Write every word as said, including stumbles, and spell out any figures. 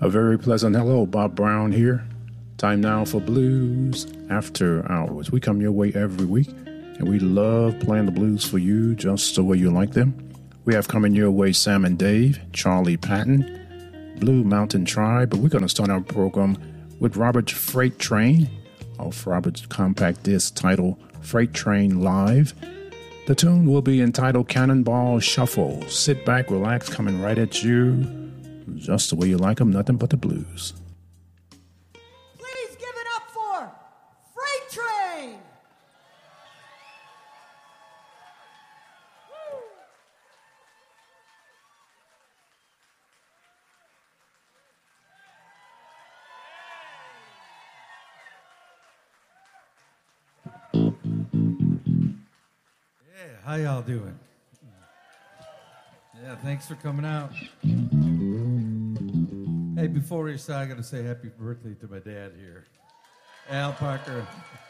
A very pleasant hello, Bob Brown here. Time now for Blues After Hours. We come your way every week, and we love playing the blues for you just the way you like them. We have coming your way Sam and Dave, Charlie Patton, Blue Mountain Tribe, but we're going to start our program with Robert's Freight Train, off Robert's compact disc titled Freight Train Live. The tune will be entitled Cannonball Shuffle. Sit back, relax, coming right at you, just the way you like them, nothing but the blues. Please give it up for Freight Train! Yeah, how y'all doing? Yeah, thanks for coming out. Hey, before we start, I got to say happy birthday to my dad here, Al Parker.